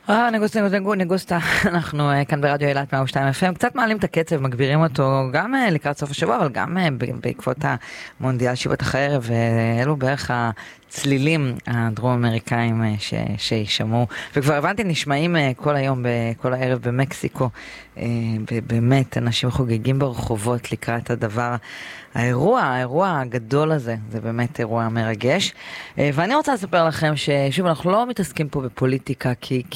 נגוסטה, אנחנו כאן ברדיו אילת 102 FM, קצת מעלים את הקצב, מגבירים אותו גם לקראת סוף השבוע, אבל גם בעקבות המונדיאל שבטח הערב, אלו בערך הצלילים הדרום אמריקאים שישמעו, וכבר הבנתי נשמעים כל היום, כל הערב במקסיקו, באמת אנשים חוגגים ברחובות לקראת הדבר, האירוע הגדול הזה, זה באמת אירוע מרגש, ואני רוצה לספר לכם ששוב אנחנו לא מתעסקים פה בפוליטיקה,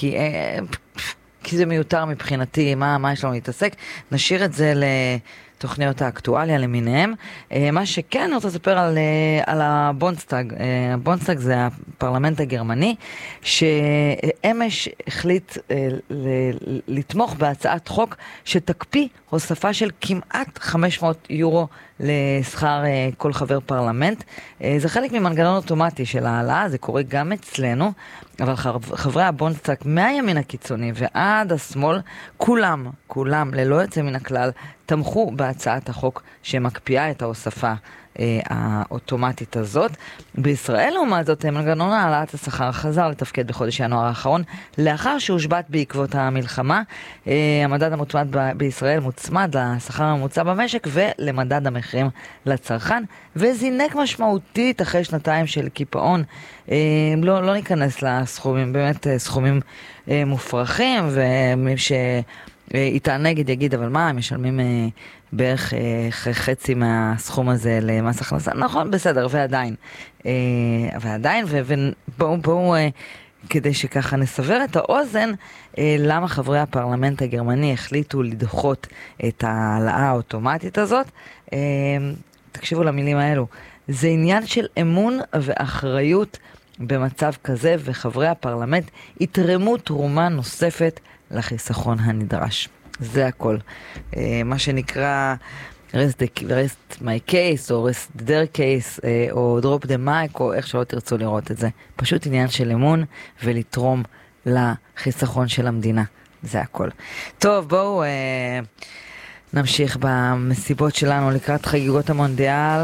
כי זה מיותר מבחינתי, מה יש לנו להתעסק, נשאיר את זה לתוכניות האקטואליה למיניהם. מה שכן אני רוצה לספר על הבונדסטאג, הבונדסטאג זה הפרלמנט הגרמני, שאמש החליט לתמוך בהצעת חוק שתקפיא הוספה של כמעט 500 יורו לשכר כל חבר פרלמנט. זה חלק ממנגנון אוטומטי של העלאה, זה קורה גם אצלנו, אבל חברי הבונדסטאג מהימין הקיצוני ועד השמאל, כולם ללא יוצא מן הכלל, תמכו בהצעת החוק שמקפיאה את ההוספה האוטומטית הזאת. בישראל לעומת זאת מנגנון העלאת השכר חזר לתפקד בחודש ינואר האחרון, לאחר שהושבת בעקבות המלחמה. המדד המוצמד בישראל מוצמד לשכר הממוצע במשק ולמדד המחירים לצרכן, וזינק משמעותית אחרי שנתיים של קיפאון. לא ניכנס לסכומים, באמת סכומים מופרכים, ומי שיטען נגד יגיד, אבל מה, הם משלמים בערך חצי מהסכום הזה למס הכנסה, נכון, בסדר, ועדיין, ובואו כדי שככה נסבר את האוזן, למה חברי הפרלמנט הגרמני החליטו לדחות את העלאה האוטומטית הזאת. תקשיבו למילים האלו, זה עניין של אמון ואחריות במצב כזה, וחברי הפרלמנט יתרמו תרומה נוספת לחיסכון הנדרש. זה הכל. מה שנקרא rest my case, או rest their case, או drop the mic, או איך שלא תרצו לראות את זה. פשוט עניין של אמון ולתרום לחיסכון של המדינה. זה הכל. טוב, בואו נמשיך במסיבות שלנו לקראת חגיגות המונדיאל.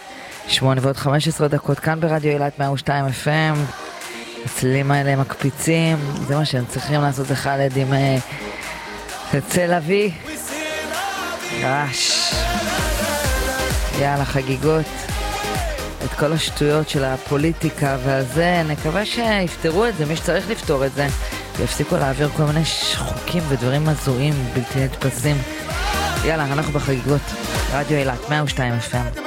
8:15 כאן ברדיו אילת 102 FM. הצלילים האלה מקפיצים, זה מה שהם צריכים לעשות, זה חלד עם צל אבי רעש. יאללה, חגיגות, את כל השטויות של הפוליטיקה והזה, נקווה שיפתרו את זה, מי שצריך לפתור את זה, ויפסיקו להעביר כל מיני חוקים ודברים מזועים בלתי נתפסים. יאללה, אנחנו בחגיגות רדיו אילת 102 FM.